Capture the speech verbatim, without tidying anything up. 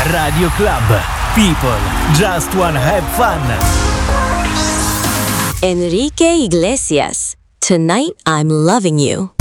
Radio Club. People just wanna have fun. Enrique Iglesias. Tonight I'm loving you.